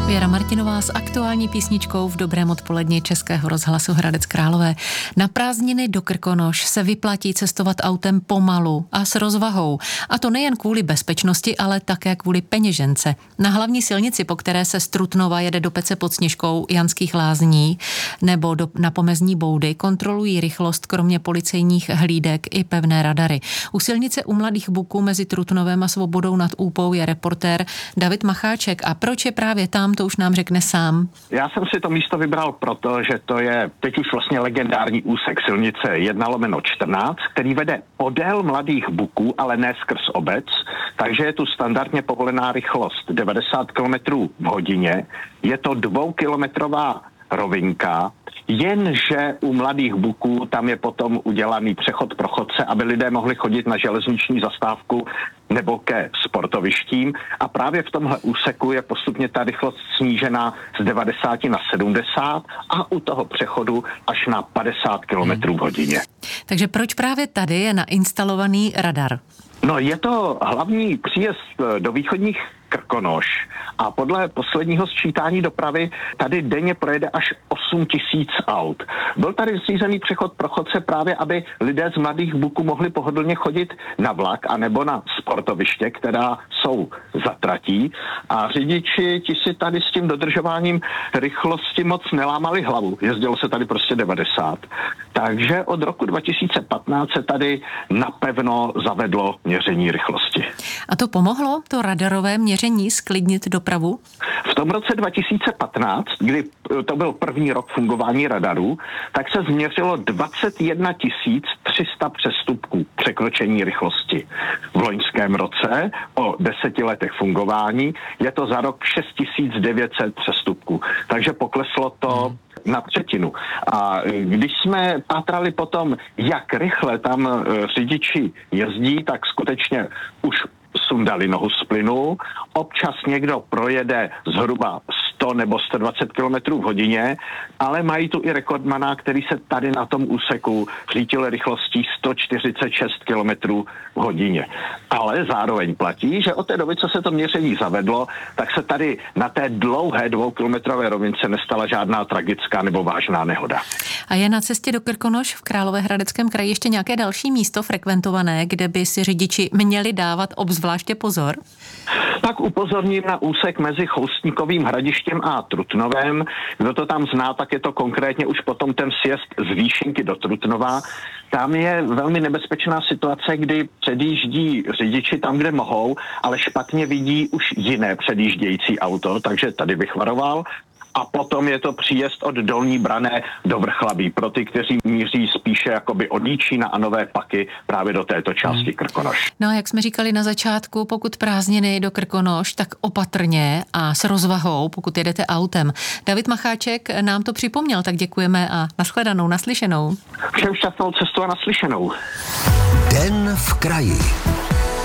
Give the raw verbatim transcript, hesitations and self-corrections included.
Věra Martinová s aktuální písničkou v dobrém odpoledni Českého rozhlasu Hradec Králové. Na prázdniny do Krkonoš se vyplatí cestovat autem pomalu a s rozvahou. A to nejen kvůli bezpečnosti, ale také kvůli peněžence. Na hlavní silnici, po které se z Trutnova jede do Pece pod Sněžkou Janských Lázní nebo do, na Pomezní Boudy, kontrolují rychlost kromě policejních hlídek i pevné radary. U silnice u Mladých Buků mezi Trutnovem a Svobodou nad Úpou je reportér David Macháček. A proč je právě tam, to už nám řekne sám. Já jsem si to místo vybral proto, že to je teď už vlastně legendární úsek silnice jedna lomeno čtrnáct, který vede podél Mladých Buků, ale ne skrz obec, takže je tu standardně povolená rychlost devadesát kilometrů v hodině. Je to dvoukilometrová rovinka, jenže u Mladých Buků tam je potom udělaný přechod pro chodce, aby lidé mohli chodit na železniční zastávku nebo ke sportovištím a právě v tomhle úseku je postupně ta rychlost snížená z devadesát na sedmdesát a u toho přechodu až na padesát kilometrů v hodině. Takže proč právě tady je nainstalovaný radar? No, je to hlavní příjezd do východních Krkonoš a podle posledního sčítání dopravy tady denně projede až osm tisíc aut. Byl tady zřízený přechod pro chodce právě, aby lidé z Mladých Buků mohli pohodlně chodit na vlak anebo na sportoviště, která jsou za tratí a řidiči ti si tady s tím dodržováním rychlosti moc nelámali hlavu. Jezdilo se tady prostě devadesát. Takže od roku dva tisíce patnáct se tady napevno zavedlo měření rychlosti. A to pomohlo, to radarové měření, sklidnit dopravu? V tom roce dva tisíce patnáct, kdy to byl první rok fungování radarů, tak se změřilo dvacet jedna tisíc tři sta přestupků překročení rychlosti. V loňském roce o deseti letech fungování je to za rok šest tisíc devět set přestupků. Takže pokleslo to na třetinu. A když jsme pátrali potom, jak rychle tam řidiči jezdí, tak skutečně už sundali nohu z plynu. Občas někdo projede zhruba sto nebo sto dvacet kilometrů v hodině, ale mají tu i rekordmana, který se tady na tom úseku řítil rychlostí sto čtyřicet šest kilometrů v hodině. Ale zároveň platí, že od té doby, co se to měření zavedlo, tak se tady na té dlouhé dvoukilometrové rovince nestala žádná tragická nebo vážná nehoda. A je na cestě do Krkonoš v Královéhradeckém kraji ještě nějaké další místo frekventované, kde by si řidiči měli dávat obzvláště pozor? Tak upozorním na úsek mezi Choustníkovým Hradištěm a Trutnovem. Kdo to tam zná, tak je to konkrétně už potom ten sjezd z Výšinky do Trutnova. Tam je velmi nebezpečná situace, kdy předjíždí řidiči tam, kde mohou, ale špatně vidí už jiné předjíždějící auto, takže tady bych varoval. A potom je to příjezd od Dolní Branné do Vrchlabí pro ty, kteří míří spíše jakoby od Jíčína a Nové Paky právě do této části Krkonoš. No a jak jsme říkali na začátku, pokud prázdniny do Krkonoš, tak opatrně a s rozvahou, pokud jedete autem. David Macháček nám to připomněl, tak děkujeme a nashledanou, naslyšenou. Všem šťastnou cestu a naslyšenou. Den v kraji.